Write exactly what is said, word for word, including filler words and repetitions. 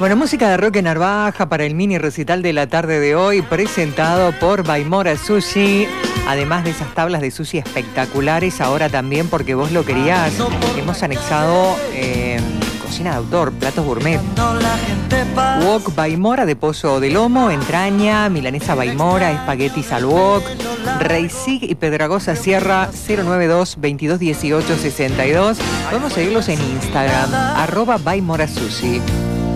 Bueno, música de Roque Narvaja para el mini recital de la tarde de hoy, presentado por Baimora Sushi. Además de esas tablas de sushi espectaculares, ahora también, porque vos lo querías, hemos anexado eh, cocina de autor, platos gourmet. Wok Baimora de pollo de lomo, entraña, milanesa Baimora, espaguetis al wok, Reisig y Pedragosa Sierra. Cero nueve dos, veintidós dieciocho, sesenta y dos. Podemos seguirlos en Instagram, arroba Baimora Sushi.